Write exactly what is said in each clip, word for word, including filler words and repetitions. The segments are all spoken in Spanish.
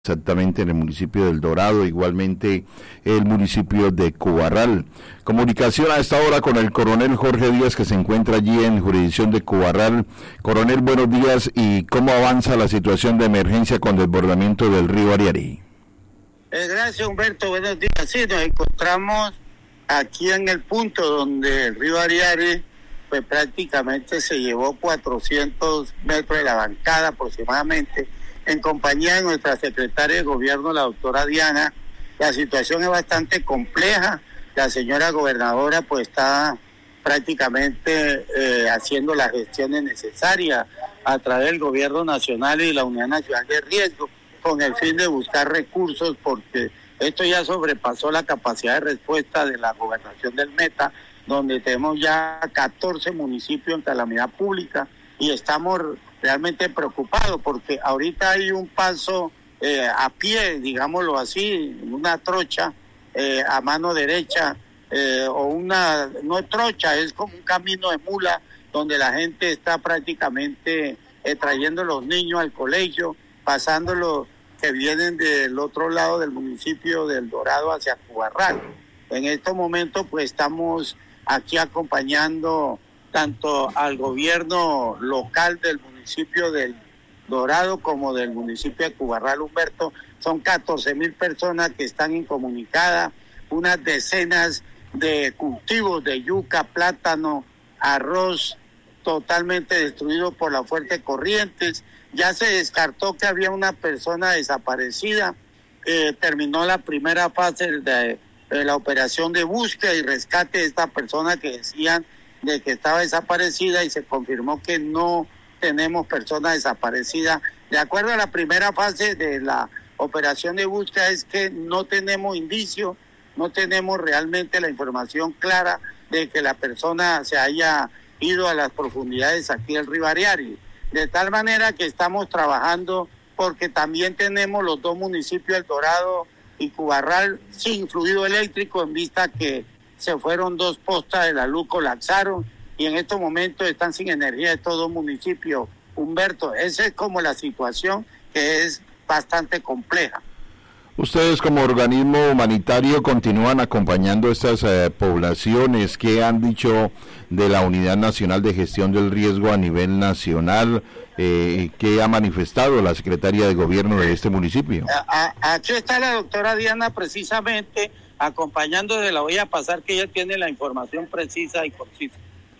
exactamente en el municipio del Dorado, igualmente el municipio de Cubarral. Comunicación a esta hora con el coronel Jorge Díaz, que se encuentra allí en jurisdicción de Cubarral. Coronel, buenos días, y ¿cómo avanza la situación de emergencia con desbordamiento del río Ariari? Eh, gracias, Humberto, buenos días. Sí, nos encontramos aquí en el punto donde el río Ariari pues prácticamente se llevó cuatrocientos metros de la bancada aproximadamente, en compañía de nuestra secretaria de gobierno, la doctora Diana. La situación es bastante compleja. La señora gobernadora pues está prácticamente eh, haciendo las gestiones necesarias a través del gobierno nacional y la Unidad Nacional de Riesgo, con el fin de buscar recursos, porque esto ya sobrepasó la capacidad de respuesta de la gobernación del Meta, donde tenemos ya catorce municipios en calamidad pública y estamos realmente preocupado porque ahorita hay un paso eh, a pie, digámoslo así, una trocha eh, a mano derecha, eh, o una, no trocha, es como un camino de mula donde la gente está prácticamente eh, trayendo los niños al colegio, pasando los que vienen del otro lado del municipio del Dorado hacia Cubarral. En estos momentos pues estamos aquí acompañando tanto al gobierno local del municipio del Dorado como del municipio de Cubarral, Humberto. Son catorce mil personas que están incomunicadas, unas decenas de cultivos de yuca, plátano, arroz, totalmente destruidos por las fuertes corrientes. Ya se descartó que había una persona desaparecida. Eh, terminó la primera fase de, de la operación de búsqueda y rescate de esta persona que decían de que estaba desaparecida, y se confirmó que no tenemos personas desaparecidas. De acuerdo a la primera fase de la operación de búsqueda, es que no tenemos indicios, no tenemos realmente la información clara de que la persona se haya ido a las profundidades aquí del río Ariari. De tal manera que estamos trabajando, porque también tenemos los dos municipios, El Dorado y Cubarral, sin fluido eléctrico, en vista que se fueron dos postas de la luz, colapsaron, y en estos momentos están sin energía estos dos municipios. Humberto, esa es como la situación, que es bastante compleja. Ustedes como organismo humanitario continúan acompañando estas eh, poblaciones. ¿Qué han dicho de la Unidad Nacional de Gestión del Riesgo a nivel nacional? Eh, ¿Qué ha manifestado la secretaria de gobierno de este municipio? A, a, aquí está la doctora Diana precisamente acompañando, de la voy a pasar, que ella tiene la información precisa y concisa.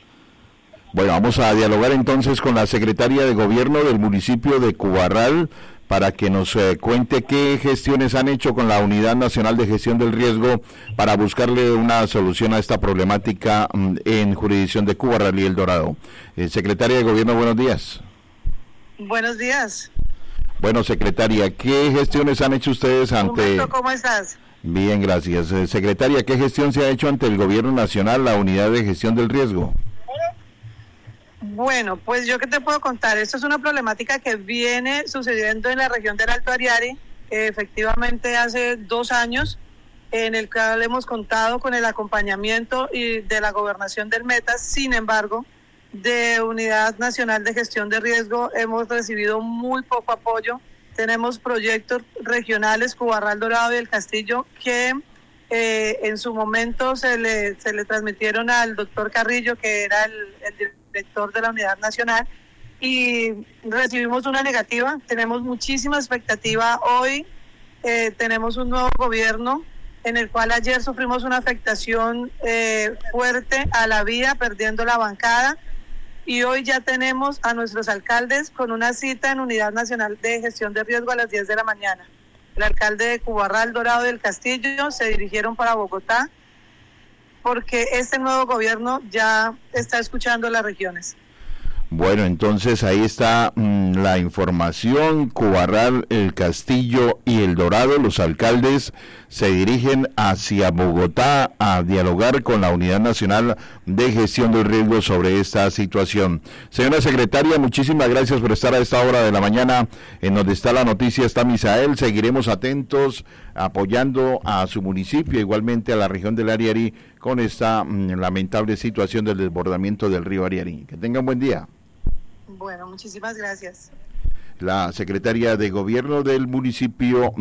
Bueno, vamos a dialogar entonces con la secretaria de gobierno del municipio de Cubarral para que nos eh, cuente qué gestiones han hecho con la Unidad Nacional de Gestión del Riesgo para buscarle una solución a esta problemática mm, en jurisdicción de Cubarral y El Dorado. Eh, secretaria de gobierno, buenos días. Buenos días. Bueno, secretaria, ¿qué gestiones han hecho ustedes ante... Humberto, ¿cómo estás? Bien, gracias. Eh, secretaria, ¿qué gestión se ha hecho ante el gobierno nacional, la Unidad de Gestión del Riesgo? Bueno, pues yo qué te puedo contar. Esto es una problemática que viene sucediendo en la región del Alto Ariari, eh, efectivamente hace dos años, en el cual hemos contado con el acompañamiento y de la gobernación del Meta. Sin embargo, de Unidad Nacional de Gestión de Riesgo hemos recibido muy poco apoyo. Tenemos proyectos regionales, Cubarral, Dorado y El Castillo, que eh, en su momento se le, se le transmitieron al doctor Carrillo, que era el, el director de la Unidad Nacional, y recibimos una negativa. Tenemos muchísima expectativa. Hoy eh, tenemos un nuevo gobierno, en el cual ayer sufrimos una afectación eh, fuerte a la vía, perdiendo la bancada, y hoy ya tenemos a nuestros alcaldes con una cita en Unidad Nacional de Gestión de Riesgo a las diez de la mañana. El alcalde de Cubarral, Dorado y El Castillo se dirigieron para Bogotá, porque este nuevo gobierno ya está escuchando las regiones. Bueno, entonces ahí está mmm, la información. Cubarral, El Castillo y El Dorado, los alcaldes se dirigen hacia Bogotá a dialogar con la Unidad Nacional de Gestión del Riesgo sobre esta situación. Señora secretaria, muchísimas gracias por estar a esta hora de la mañana en donde está la noticia. Está Misael, seguiremos atentos, apoyando a su municipio, igualmente a la región del Ariari, con esta mmm, lamentable situación del desbordamiento del río Ariari. Que tengan buen día. Bueno, muchísimas gracias. la secretaria de Gobierno del municipio